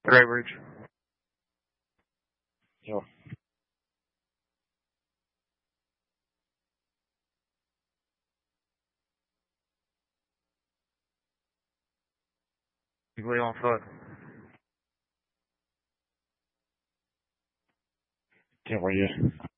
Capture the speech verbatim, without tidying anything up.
Graybridge. Yeah. You voulais en faire. Tiens, voyez.